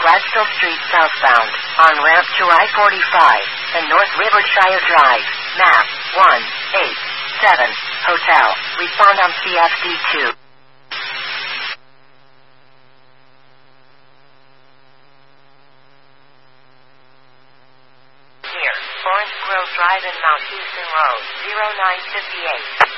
Gladstone Street southbound, on ramp to I-45, and North Rivershire Drive, map 187, hotel. Respond on CFD2. Here, Forest Grove Drive and Mount Houston Road, 0958.